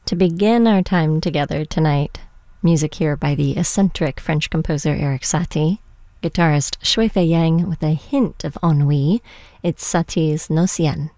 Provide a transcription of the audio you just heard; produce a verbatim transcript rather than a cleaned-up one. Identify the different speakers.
Speaker 1: To begin our time together tonight, music here by the eccentric French composer Erik Satie, guitarist Shui Fei Yang with a hint of ennui. It's Satie's Nocienne.